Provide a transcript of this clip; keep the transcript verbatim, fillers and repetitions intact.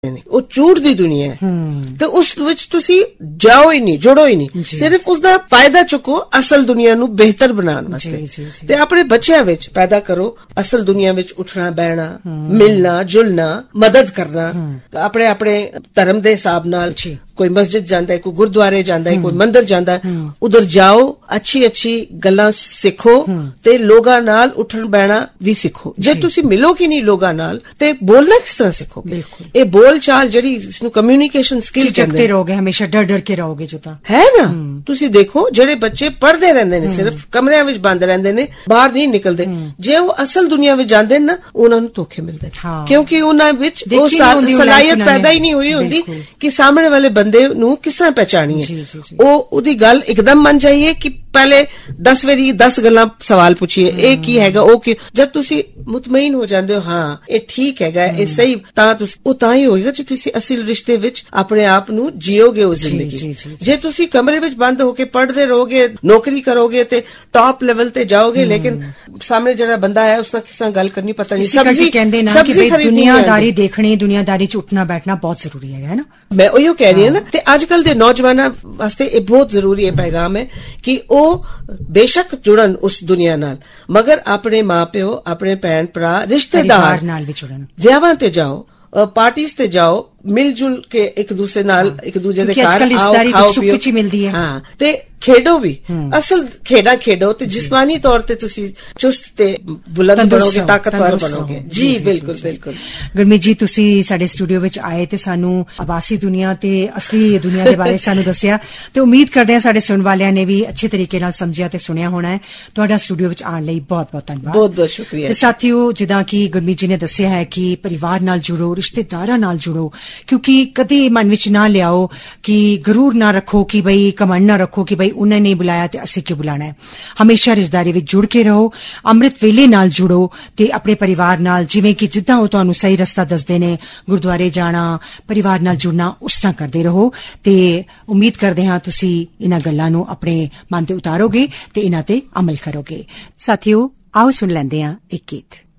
ਉਹ ਝੂਠ ਦੀ ਦੁਨੀਆ ਹੈ ਤੇ ਉਸ ਵਿੱਚ ਤੁਸੀਂ ਜਾਓ ਹੀ ਨਹੀਂ, ਜੁੜੋ ਹੀ ਨਹੀਂ, ਸਿਰਫ ਉਸਦਾ ਫਾਇਦਾ ਚੁੱਕੋ ਅਸਲ ਦੁਨੀਆ ਨੂੰ ਬਿਹਤਰ ਬਣਾਉਣ ਵਾਸਤੇ। ਤੇ ਆਪਣੇ ਬੱਚਿਆਂ ਵਿੱਚ ਪੈਦਾ ਕਰੋ ਅਸਲ ਦੁਨੀਆ ਵਿੱਚ ਉੱਠਣਾ ਬਹਿਣਾ, ਮਿਲਣਾ ਜੁਲਣਾ, ਮਦਦ ਕਰਨਾ, ਆਪਣੇ ਆਪਣੇ ਧਰਮ ਦੇ ਹਿਸਾਬ ਨਾਲ। ਕੋਈ ਮਸਜਿਦ ਜਾਂਦਾ ਹੈ, ਕੋਈ ਗੁਰਦੁਆਰੇ ਜਾਂਦਾ ਹੈ, ਕੋਈ ਮੰਦਿਰ ਜਾਂਦਾ ਹੈ, ਉਧਰ ਜਾਓ, ਅੱਛੀ ਅੱਛੀ ਗੱਲਾਂ ਸਿੱਖੋ ਤੇ ਲੋਕਾਂ ਨਾਲ ਉੱਠਣ ਬਹਿਣਾ ਵੀ ਸਿੱਖੋ। ਜੇ ਤੁਸੀਂ ਮਿਲੋਗੇ ਨਹੀਂ ਲੋਕਾਂ ਨਾਲ ਤੇ ਬੋਲਣਾ ਕਿਸ ਤਰ੍ਹਾਂ ਸਿੱਖੋਗੇ? ਇਹ ਬੋਲ ਚਾਲ ਜਿਹੜੀ ਇਸਨੂੰ ਕਮਿਊਨੀਕੇਸ਼ਨ ਸਕਿੱਲ ਕਹਿੰਦੇ ਰਹੋਗੇ, ਹਮੇਸ਼ਾ ਡਰ ਡਰ ਕੇ ਰਹੋਗੇ ਜੋ ਤਾਂ ਹੈ ਨਾ। ਤੁਸੀਂ ਦੇਖੋ ਜਿਹੜੇ ਬੱਚੇ ਪੜ੍ਹਦੇ ਰਹਿੰਦੇ ਨੇ, ਸਿਰਫ ਕਮਰਿਆਂ ਵਿੱਚ ਬੰਦ ਰਹਿੰਦੇ ਨੇ, ਬਾਹਰ ਨਹੀਂ ਨਿਕਲਦੇ, ਜੇ ਉਹ ਅਸਲ ਦੁਨੀਆ ਵਿੱਚ ਜਾਂਦੇ ਨੇ ਨਾ ਉਹਨਾ ਨੂੰ ਧੋਖੇ ਮਿਲਦੇ, ਕਿਉਂਕਿ ਉਹਨਾਂ ਵਿੱਚ ਉਹ ਸਲਾਹੀਅਤ ਪੈਦਾ ਹੀ ਨਹੀਂ ਹੋਈ ਹੁੰਦੀ ਕਿ ਸਾਹਮਣੇ ਵਾਲੇ ਬੰਦੇ ਨੂੰ ਕਿਸ ਤਰ੍ਹਾਂ ਪਹਿਚਾਣੀਏ। ਉਹ ਉਹਦੀ ਗੱਲ ਇੱਕਦਮ ਮੰਨ ਜਾਈਏ ਕਿ ਪਹਿਲੇ ਦਸ ਵਾਰੀ ਦਸ ਗੱਲਾਂ ਸਵਾਲ ਪੁੱਛੀਏ, ਇਹ ਕੀ ਹੈਗਾ, ਉਹ ਕੀ। ਜਦ ਤੁਸੀਂ ਮੁਤਮਈਨ ਹੋ ਜਾਂਦੇ ਹੋ ਹਾਂ ਇਹ ਠੀਕ ਹੈਗਾ, ਇਹ ਸਹੀ, ਤਾਂ ਤੁਸੀਂ ਉਹ ਤਾਂ ਹੀ ਹੋਏਗਾ ਜੇ ਤੁਸੀਂ ਅਸਲ ਰਿਸ਼ਤੇ ਵਿੱਚ ਆਪਣੇ ਆਪ ਨੂੰ ਜੀਓਗੇ ਉਹ ਜ਼ਿੰਦਗੀ। ਜੇ ਤੁਸੀਂ ਕਮਰੇ ਵਿੱਚ ਬੰਦ ਹੋ ਕੇ ਪੜ੍ਹਦੇ ਰਹੋਗੇ, ਨੌਕਰੀ ਕਰੋਗੇ ਤੇ ਟਾਪ ਲੈਵਲ ਤੇ ਜਾਓਗੇ, ਲੇਕਿਨ ਸਾਹਮਣੇ ਜਿਹੜਾ ਬੰਦਾ ਹੈ ਉਸ ਨਾਲ ਕਿਸ ਤਰ੍ਹਾਂ ਗੱਲ ਕਰਨੀ ਪਤਾ ਨਹੀਂ। ਸਬਜ਼ੀ ਕਹਿੰਦੇ ਨਾ ਕਿ ਦੁਨੀਆਦਾਰੀ ਦੇਖਣੀ, ਦੁਨੀਆਦਾਰੀ ਚ ਉੱਠਣਾ ਬੈਠਣਾ ਬਹੁਤ ਜ਼ਰੂਰੀ ਹੈ ਨਾ। ਮੈਂ ਉਹੀਓ ਕਹਿ ਰਹੀ ਹਾਂ ਨਾ। ਤੇ ਅੱਜ ਕੱਲ ਦੇ ਨੌਜਵਾਨਾਂ ਵਾਸਤੇ ਇਹ ਬਹੁਤ ਜ਼ਰੂਰੀ ਹੈ ਪੈਗਾਮ ਹੈ ਕਿ ਉਹ ਬੇਸ਼ੱਕ ਜੁੜਨ ਉਸ ਦੁਨੀਆ ਨਾਲ, ਮਗਰ ਆਪਣੇ ਮਾਂ ਪਿਓ, ਆਪਣੇ ਭੈਣ ਭਰਾ, ਰਿਸ਼ਤੇਦਾਰ ਨਾਲ ਵੀ ਜੁੜਨ। ਵਿਆਹਾਂ ਤੇ ਜਾਓ, ਪਾਰਟੀਆਂ ਤੇ ਜਾਓ, ਮਿਲ ਜੁਲ ਕੇ ਇੱਕ ਦੂਸਰੇ ਨਾਲ, ਇੱਕ ਦੂਜੇ ਦੇ ਘਰ ਆਓ, ਖਾਓ ਪੀਓ, ਮਿਲਦੀ ਹੈ। ਹਾਂ, ਤੇ ਖੇਡੋ ਵੀ, ਅਸਲ ਖੇਡਾਂ ਖੇਡੋ ਤੇ ਜਿਸਮਾਨੀ ਤੌਰ ਤੇ ਤੁਸੀਂ ਚੁਸਤ ਤੇ ਬੁਲੰਦ ਬਣੋਗੇ, ਤਾਕਤਵਰ ਬਣੋਗੇ। ਜੀ ਬਿਲਕੁਲ ਬਿਲਕੁਲ। ਗੁਰਮੀਤ ਜੀ, ਤੁਸੀਂ ਸਾਡੇ ਸਟੂਡੀਓ ਵਿੱਚ ਆਏ ਤੇ ਸਾਨੂੰ ਆਭਾਸੀ ਦੁਨੀਆ ਤੇ ਅਸਲੀ ਦੁਨੀਆ ਦੇ ਬਾਰੇ ਸਾਨੂੰ ਦੱਸਿਆ, ਤੇ ਉਮੀਦ ਕਰਦੇ ਹਾਂ ਸਾਡੇ ਸੁਣਨ ਵਾਲਿਆਂ ਨੇ ਵੀ ਅੱਛੇ ਤਰੀਕੇ ਨਾਲ ਸਮਝਿਆ ਤੇ ਸੁਣਿਆ ਹੋਣਾ ਹੈ। ਤੁਹਾਡਾ ਸਟੂਡੀਓ ਵਿੱਚ ਆਉਣ ਲਈ ਬਹੁਤ ਬਹੁਤ ਧੰਨਵਾਦ। ਬਹੁਤ ਬਹੁਤ ਸ਼ੁਕਰੀਆ। ਤੇ ਸਾਥੀਓ, ਜਿੱਦਾਂ ਕਿ ਗੁਰਮੀਤ ਜੀ ਨੇ ਦੱਸਿਆ ਹੈ ਕਿ ਪਰਿਵਾਰ ਨਾਲ ਜੁੜੋ, ਰਿਸ਼ਤੇਦਾਰਾਂ ਨਾਲ ਜੁੜੋ, ਕਿਉਂਕਿ ਕਦੇ ਮਨ ਵਿੱਚ ਨਾ ਲਿਆਓ ਕਿ ਗਰੂਰ ਨਾ ਰੱਖੋ, ਕਿ ਬਈ ਕਮੰਡ ਨਾ ਰੱਖੋ ਕਿ ਬਈ ਉਹਨੇ ਨਹੀਂ ਬੁਲਾਇਆ ਤੇ ਅਸੀਂ ਕਿਉਂ ਬੁਲਾਣਾ ਹੈ। ਹਮੇਸ਼ਾ ਰਿਸ਼ਤੇਦਾਰੀ ਵਿੱਚ ਜੁੜ ਕੇ ਰਹੋ, ਅੰਮ੍ਰਿਤ ਵੇਲੇ ਨਾਲ ਜੁੜੋ ਤੇ ਆਪਣੇ ਪਰਿਵਾਰ ਨਾਲ, ਜਿਵੇਂ ਕਿ ਜਿੱਦਾਂ ਉਹ ਤੁਹਾਨੂੰ ਸਹੀ ਰਸਤਾ ਦੱਸਦੇ ਨੇ, ਗੁਰਦੁਆਰੇ ਜਾਣਾ, ਪਰਿਵਾਰ ਨਾਲ ਜੁੜਨਾ, ਉਸ ਤਰ੍ਹਾਂ ਕਰਦੇ ਰਹੋ। ਤੇ ਉਮੀਦ ਕਰਦੇ ਹਾਂ ਤੁਸੀਂ ਇਹਨਾਂ ਗੱਲਾਂ ਨੂੰ ਆਪਣੇ ਮਨ ਤੇ ਉਤਾਰੋਗੇ ਤੇ ਇਹਨਾਂ ਤੇ ਅਮਲ ਕਰੋਗੇ। ਸਾਥੀਓ, ਆਓ ਸੁਣ ਲੈਂਦੇ ਹਾਂ ਇੱਕ ਗੀਤ।